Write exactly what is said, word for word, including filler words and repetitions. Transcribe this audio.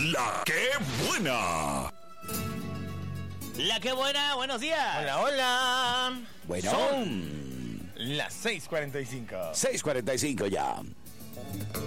La que buena. La que buena, buenos días. Hola, hola. Bueno. Son las seis cuarenta y cinco. seis cuarenta y cinco ya.